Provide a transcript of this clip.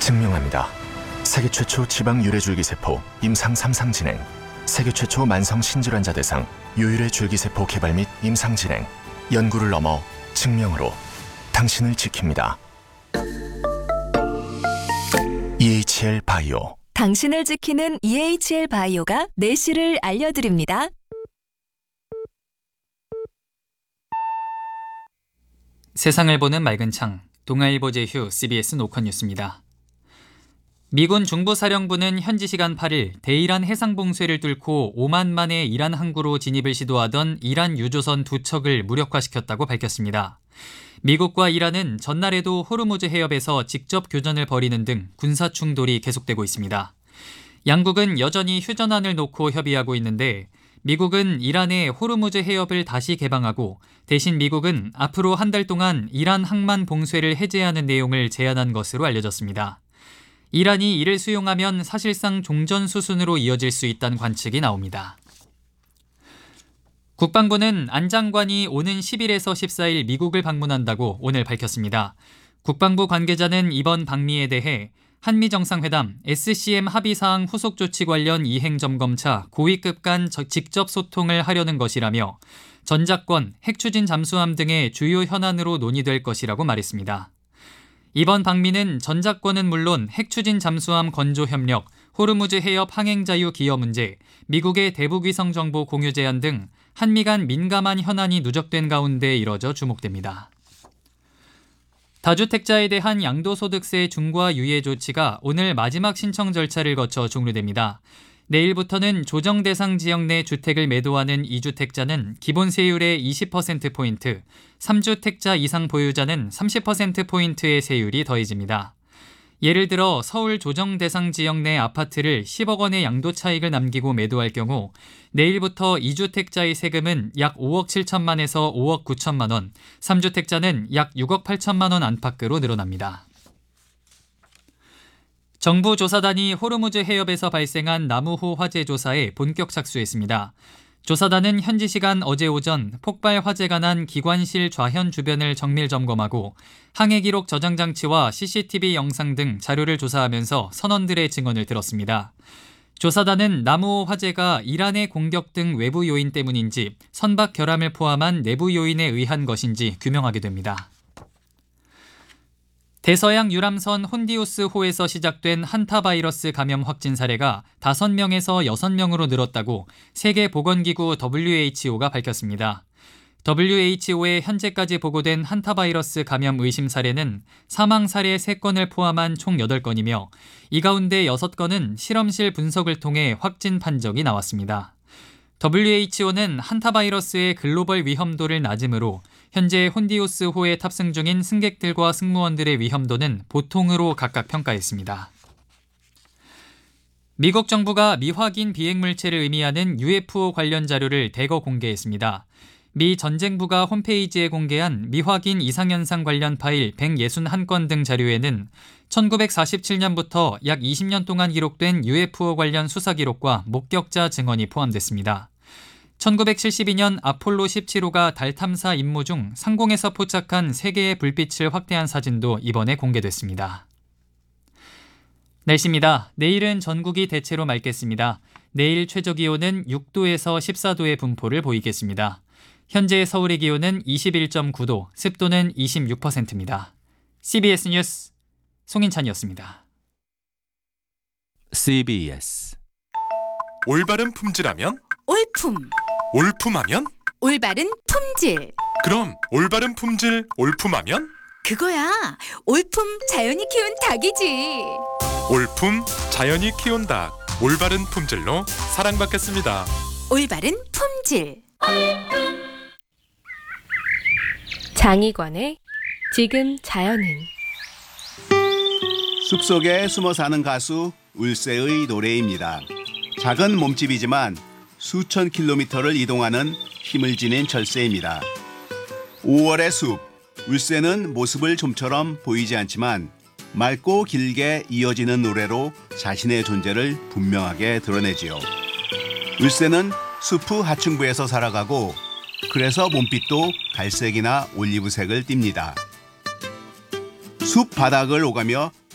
증명합니다. 세계 최초 지방 유래 줄기세포 임상 3상 진행, 세계 최초 만성 신질환자 대상 유일의 줄기세포 개발 및 임상 진행, 연구를 넘어 증명으로 당신을 지킵니다. EHL 바이오. 당신을 지키는 EHL 바이오가 내실을 알려드립니다. 세상을 보는 맑은 창, 동아일보 제휴 CBS 노컷 뉴스입니다. 미군 중부사령부는 현지 시간 8일 대이란 해상봉쇄를 뚫고 오만만의 이란 항구로 진입을 시도하던 이란 유조선 2척을 무력화시켰다고 밝혔습니다. 미국과 이란은 전날에도 호르무즈 해협에서 직접 교전을 벌이는 등 군사 충돌이 계속되고 있습니다. 양국은 여전히 휴전안을 놓고 협의하고 있는데 미국은 이란의 호르무즈 해협을 다시 개방하고 대신 미국은 앞으로 한 달 동안 이란 항만 봉쇄를 해제하는 내용을 제안한 것으로 알려졌습니다. 이란이 이를 수용하면 사실상 종전 수순으로 이어질 수 있다는 관측이 나옵니다. 국방부는 안 장관이 오는 10일에서 14일 미국을 방문한다고 오늘 밝혔습니다. 국방부 관계자는 이번 방미에 대해 한미 정상회담, SCM 합의사항 후속 조치 관련 이행점검차 고위급 간 직접 소통을 하려는 것이라며 전작권, 핵추진 잠수함 등의 주요 현안으로 논의될 것이라고 말했습니다. 이번 방미는 전작권은 물론 핵추진 잠수함 건조 협력, 호르무즈 해협 항행 자유 기여 문제, 미국의 대북 위성 정보 공유 제한 등 한미 간 민감한 현안이 누적된 가운데 이뤄져 주목됩니다. 다주택자에 대한 양도소득세 중과 유예 조치가 오늘 마지막 신청 절차를 거쳐 종료됩니다. 내일부터는 조정 대상 지역 내 주택을 매도하는 2주택자는 기본 세율의 20%포인트, 3주택자 이상 보유자는 30%포인트의 세율이 더해집니다. 예를 들어 서울 조정 대상 지역 내 아파트를 10억 원의 양도 차익을 남기고 매도할 경우 내일부터 2주택자의 세금은 약 5억 7천만에서 5억 9천만 원, 3주택자는 약 6억 8천만 원 안팎으로 늘어납니다. 정부 조사단이 호르무즈 해협에서 발생한 나무호 화재 조사에 본격 착수했습니다. 조사단은 현지 시간 어제 오전 폭발 화재가 난 기관실 좌현 주변을 정밀 점검하고 항해 기록 저장 장치와 CCTV 영상 등 자료를 조사하면서 선원들의 증언을 들었습니다. 조사단은 나무호 화재가 이란의 공격 등 외부 요인 때문인지 선박 결함을 포함한 내부 요인에 의한 것인지 규명하게 됩니다. 대서양 유람선 혼디우스호에서 시작된 한타바이러스 감염 확진 사례가 5명에서 6명으로 늘었다고 세계보건기구 WHO가 밝혔습니다. WHO에 현재까지 보고된 한타바이러스 감염 의심 사례는 사망 사례 3건을 포함한 총 8건이며 이 가운데 6건은 실험실 분석을 통해 확진 판정이 나왔습니다. WHO는 한타바이러스의 글로벌 위험도를 낮음으로 현재 혼디우스호에 탑승 중인 승객들과 승무원들의 위험도는 보통으로 각각 평가했습니다. 미국 정부가 미확인 비행물체를 의미하는 UFO 관련 자료를 대거 공개했습니다. 미 전쟁부가 홈페이지에 공개한 미확인 이상현상 관련 파일 161건 등 자료에는 1947년부터 약 20년 동안 기록된 UFO 관련 수사 기록과 목격자 증언이 포함됐습니다. 1972년 아폴로 17호가 달 탐사 임무 중 상공에서 포착한 3개의 불빛을 확대한 사진도 이번에 공개됐습니다. 날씨입니다. 내일은 전국이 대체로 맑겠습니다. 내일 최저기온은 6도에서 14도의 분포를 보이겠습니다. 현재 서울의 기온은 21.9도, 습도는 26%입니다. CBS 뉴스 송인찬이었습니다. CBS 올바른 품질하면? 올품. 올품하면? 올바른 품질. 그럼 올바른 품질 올품하면? 그거야. 올품 자연이 키운 닭이지. 올품 자연이 키운 닭. 올바른 품질로 사랑받겠습니다. 올바른 품질. 장희관의 지금 자연은. 숲속에 숨어 사는 가수 울새의 노래입니다. 작은 몸집이지만 수천 킬로미터를 이동하는 힘을 지닌 철새입니다. 5월의 숲, 울새는 모습을 좀처럼 보이지 않지만 맑고 길게 이어지는 노래로 자신의 존재를 분명하게 드러내지요. 울새는 숲 하층부에서 살아가고 그래서 몸빛도 갈색이나 올리브색을 띱니다. 숲 바닥을 오가며